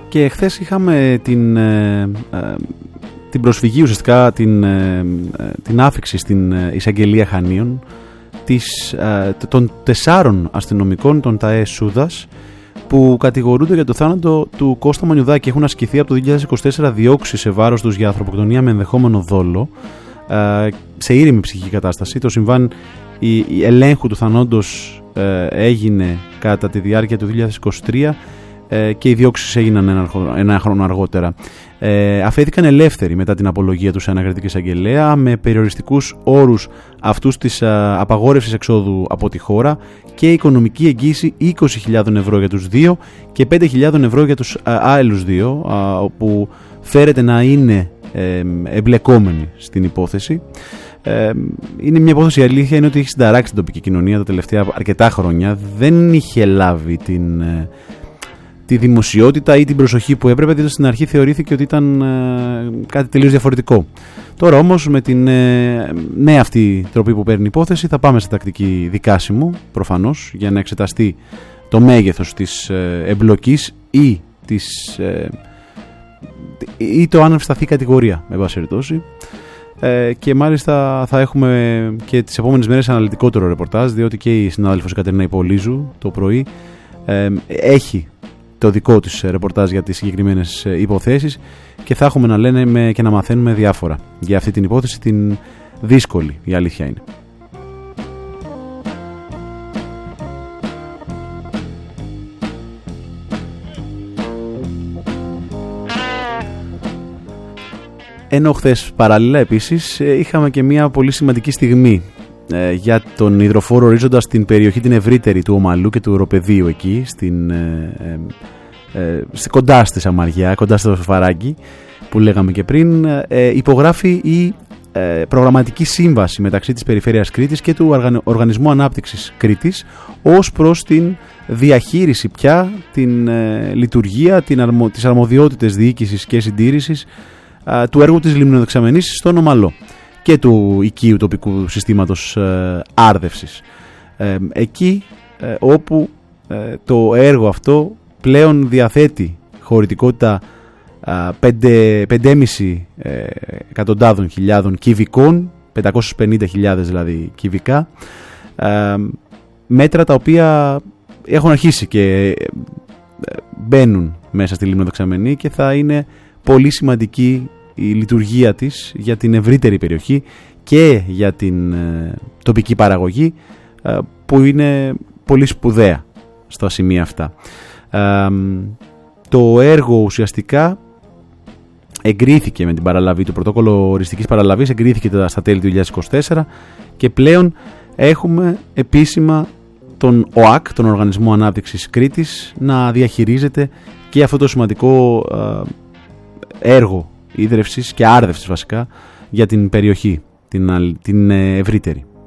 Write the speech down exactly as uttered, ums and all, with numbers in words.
Και χθες είχαμε την, ε, ε, την προσφυγή, ουσιαστικά την, ε, την άφιξη στην εισαγγελία Χανίων της, ε, των τεσσάρων αστυνομικών των ΤΑΕ Σούδας που κατηγορούνται για το θάνατο του Κώστα Μανιουδάκη. Έχουν ασκηθεί από το δύο χιλιάδες είκοσι τέσσερα διώξεις σε βάρος τους για ανθρωποκτονία με ενδεχόμενο δόλο, ε, σε ήρεμη ψυχική κατάσταση. Το συμβάν η, η ελέγχου του θανόντος ε, έγινε κατά τη διάρκεια του δύο χιλιάδες είκοσι τρία ε, και οι διώξεις έγιναν ένα, ένα χρόνο αργότερα. Ε, αφέθηκαν ελεύθεροι μετά την απολογία τους σε ανακριτική εισαγγελέα με περιοριστικούς όρους αυτούς της α, απαγόρευσης εξόδου από τη χώρα και οικονομική εγγύηση είκοσι χιλιάδες ευρώ για τους δύο και πέντε χιλιάδες ευρώ για τους α, άλλους δύο, α, όπου φέρεται να είναι ε, εμπλεκόμενοι στην υπόθεση. Ε, είναι μια υπόθεση, η αλήθεια είναι ότι έχει συνταράξει την τοπική κοινωνία τα τελευταία αρκετά χρόνια. Δεν είχε λάβει την... Ε, τη δημοσιότητα ή την προσοχή που έπρεπε, διότι στην αρχή θεωρήθηκε ότι ήταν ε, κάτι τελείως διαφορετικό. Τώρα όμως με την ε, νέα αυτή τροπή που παίρνει η υπόθεση θα πάμε σε τακτική δικάσιμο, προφανώς, για να εξεταστεί το μέγεθος της ε, εμπλοκής ή, της, ε, ή το αν ευσταθεί κατηγορία, με βάση περιπτώσει. Ε, και μάλιστα θα έχουμε και τις επόμενες μέρες αναλυτικότερο ρεπορτάζ, διότι και η συνάδελφος Κατερίνα Υπολίζου το πρωί ε, έχει το δικό της ρεπορτάζ για τις συγκεκριμένες υποθέσεις και θα έχουμε να λένε με, και να μαθαίνουμε διάφορα για αυτή την υπόθεση, την δύσκολη, η αλήθεια είναι. Ενώ χθες παράλληλα επίσης είχαμε και μια πολύ σημαντική στιγμή ε, για τον υδροφόρο ορίζοντα στην περιοχή την ευρύτερη του Ομαλού και του Οροπεδίου, εκεί στην, ε, ε, ε, κοντά στη Σαμαριά, κοντά στο Φαράγγι που λέγαμε και πριν, ε, υπογράφει η ε, προγραμματική σύμβαση μεταξύ της Περιφέρειας Κρήτης και του Οργαν, Οργανισμού Ανάπτυξης Κρήτης ως προς την διαχείριση πια, την ε, λειτουργία, την αρμο, τις αρμοδιότητες διοίκησης και συντήρησης ε, του έργου της λιμνοδεξαμενής στον Ομαλό και του οικείου τοπικού συστήματος ε, άρδευσης. Ε, εκεί ε, όπου ε, το έργο αυτό πλέον διαθέτει χωρητικότητα πέντε κόμμα πέντε ε, εκατοντάδων χιλιάδων κυβικών, πεντακόσιες πενήντα χιλιάδες δηλαδή κυβικά, ε, μέτρα τα οποία έχουν αρχίσει και μπαίνουν μέσα στη λιμνοδεξαμενή και θα είναι πολύ σημαντική η λειτουργία της για την ευρύτερη περιοχή και για την ε, τοπική παραγωγή, ε, που είναι πολύ σπουδαία στα σημεία αυτά. Ε, το έργο ουσιαστικά εγκρίθηκε με την παραλαβή, το πρωτόκολλο οριστικής παραλαβής εγκρίθηκε στα τέλη του δύο χιλιάδες είκοσι τέσσερα και πλέον έχουμε επίσημα τον ΟΑΚ, τον Οργανισμό Ανάπτυξης Κρήτης, να διαχειρίζεται και αυτό το σημαντικό ε, έργο ίδρευσης και άρδευσης βασικά για την περιοχή, την, την ευρύτερη.